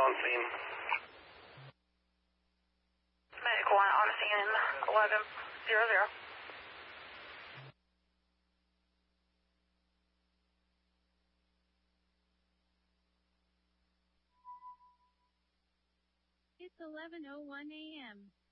on scene. Medic 1 on scene 1100. It's 11:01 a.m.